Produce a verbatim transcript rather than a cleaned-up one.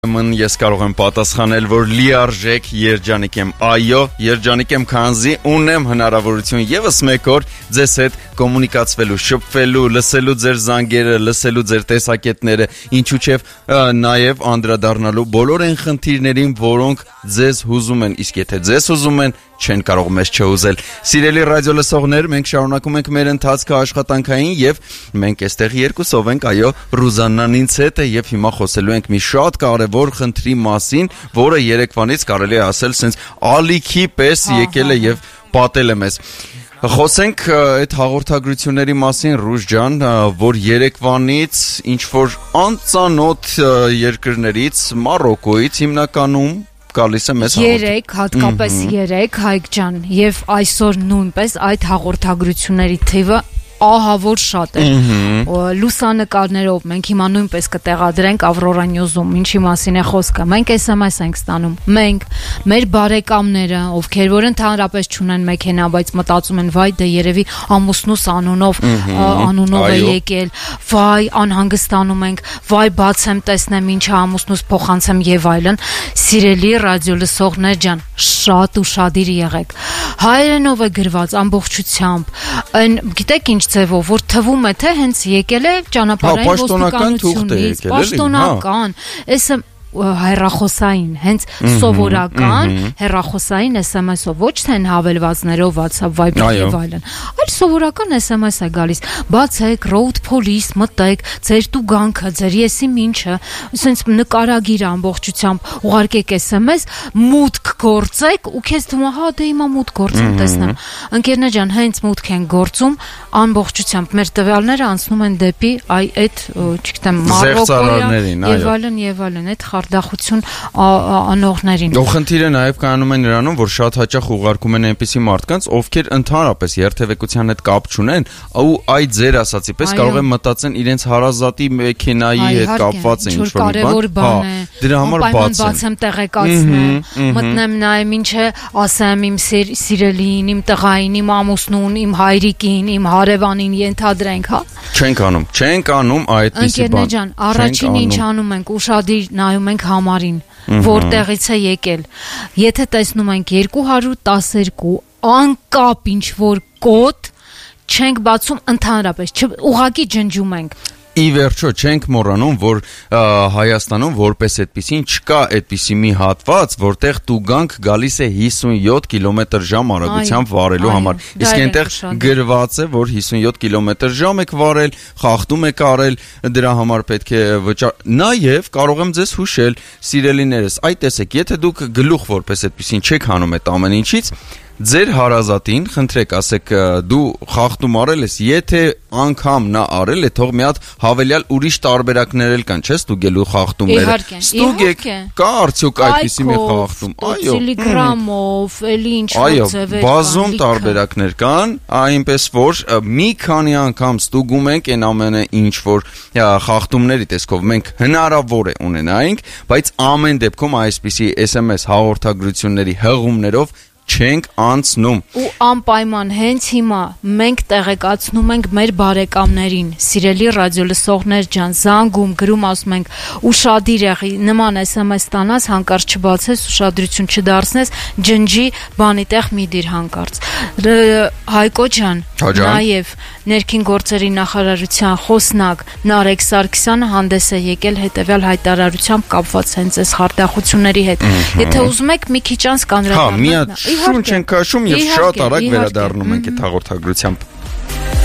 Ման ես կարող եմ պատասխանել, որ լիարժեք երջանիկ եմ, այո, երջանիկ եմ, քանզի ունեմ հնարավորություն եւս մեկ օր ձեզ հետ կոմունիկացվելու, շփվելու, լսելու ձեր զանգերը, լսելու ձեր տեսակետները, ինչու՞ չէ նաեւ անդրադառնալու բոլոր այն խնդիրներին, որոնք ձեզ հուզում են, իսկ եթե ձեզ հուզում են, չեն կարող մեզ չհուզել։ Սիրելի ռադիո լսողներ, մենք շարունակում ենք մեր ընթացքը աշխատանքային եւ մենք այստեղ երկուսով ենք, այո, Ռուզաննան ինձ հետ է եւ հիմա խոսելու ենք մի շատ կարեւոր խնդրի մասին, որը երեկվանից կարելի է ասել sense ալիքի պես եկել է եւ պատել է մեզ։ Խոսենք այդ հաղորդագրությունների մասին, Ռուժ ջան, որ երեկվանից ինչ որ անծանոթ երկրներից, Մարոկոից հիմնականում գալիս է մեզ հաղորդ։ Երեք, հատկապես երեք, Հայկ ջան, եւ այսօր նույնպես այդ հաղորդագրությունների թիվը ահա որ շատ է։ Լուսանկարներով մենք հիմա նույնպես կտեղադրենք Ավրորա Նյուզում, ինչի մասին է խոսքը։ Մենք էս էմ էս ենք ստանում։ Մենք, մեր բարեկամները, ովքեր որ ընդհանրապես չունեն մեքենա, բայց մտածում են, վայ, դե երևի ամուսնուս անունով անունով է եկել, վայ, անհանգստանում ենք, վայ, բացեմ, տեսնեմ ինչա ամուսնուս փոխանցեմ եւ այլն։ Սիրելի ռադիո լսողներ ջան, շատ ուշադիր եղեք։ Հայերենով է գրված ամբողջությամբ։ Այն գիտեք ինչ ձևով, որ թվում է, թե հենց եկել է ճանապարհային ոստիկանությունից, պաշտոնական, էս հեռախոսային, հենց սովորական հեռախոսային էս էմ էս-ով, ոչ թե հավելվածներով, WhatsApp, Viber եւ այլն, այլ սովորական էս էմ էս է գալիս։ Բացեք, road police, մտեք, ձեր տուգանքը, ձեր եսիմ ինչը, ասենց նկարագիր ամբողջությամբ ուղարկեք էս էմ էս, մուտք գործեք ու քեզ թվում է, հա, դե հիմա մուտք գործեմ, տեսնեմ։ Ընկերներ ջան, հենց մուտք են գործում ամբողջությամբ, մեր տվյալները անցնում են դեպի այ այդ, չգիտեմ, Մարոկոյին եւ այլն եւ այլն, այդ խարդախություն անողներին։ Ու խնդիրը նաև կայանում է նրանում, որ շատ հաճախ ուղարկում են այնպիսի մարդկանց, ովքեր ընդհանրապես երթևեկության հետ կապ չունեն, ու այդ ձեր ասացի պես կարող են մտածեն իրենց հարազատի մեքենայի հետ կապված է ինչ-որ բան։ Հա, դրա համար բացեմ տեղեկացնեմ, մտնեմ նայեմ ինչ է, ասեմ իմ սիրելին, իմ տղային, իմ ամուսնուն, իմ հայրիկին, իմ հարևանին ենթադրենք, հա։ Չենք անում, չենք անում այդպիսի բան։ Ընկերներ ջան, առաջին ինչ անում ենք, ուշադիր նայում ենք համարին, որտեղից է եկել։ Եթե տեսնում ենք երկու հարյուր տասներկու անկապ ինչ որ կոդ, չենք բացում ընդհանրապես, ուղղակի ջնջում ենք։ Ի վերջո չենք մոռանում, որ Հայաստանում որպես այդպեսին չկա այդպիսի մի հատված, որտեղ տուգանք գալիս է հիսունյոթ կիլոմետր ժամ արագությամբ վարելու համար։ Իսկ այնտեղ գրված է, որ հիսունյոթ կիլոմետր ժամ եք վարել, խախտում եք արել, դրա համար պետք է վճար։ Նաև կարող եմ ձեզ հուշել, սիրելիներս, այ տեսեք, եթե դուք գլուխ որպես այդպեսին չեք հանում այդ ամեն ինչից, ձեր հարազատին խնդրեք, ասեք դու խախտում արել ես, եթե անգամ նա արել է, թող մի հատ հավելյալ ուրիշ տարբերակներ էլ կան, չէ՞, ստուգելու խախտումները։ Ստուգեք, կա արդյոք այդպիսի մի խախտում։ Այո, տելեգրամով, էլի ինչ որ ձևեր կան։ Բազում տարբերակներ կան, այնպես որ մի քանի անգամ ստուգում ենք այն ամենը ինչ որ խախտումների տեսքով մենք հնարավոր է ունենայինք, բայց ամեն դեպքում այսպիսի էս էմ էս հաղորդագրությունների հղումներով չենք անցնում։ Ու անպայման հենց հիմա մենք տեղեկացնում ենք մեր բարեկամներին, սիրելի ռադիո լսողներ ջան, զանգում, գրում, ասում ենք, ուշադիր եղի, նման էս էմ էս ստանաս, հանկարծ չբացես, ուշադրություն չդարձնես, ջնջի, բանի տեղ մի դիր հանկարծ։ Հայկո ջան, նաև ներքին գործերի նախարարության խոսնակ Նարեկ Սարգսյանը հանդես է եկել հետևյալ հայտարարությամբ կապված հենց այս խարդախությունների հետ։ Եթե ուզում եք մի քիչ անց կանրադառնանք։ Շունչ ենք քաշում եւ շատ արագ վերադառնում ենք այդ հաղորդագրությամբ։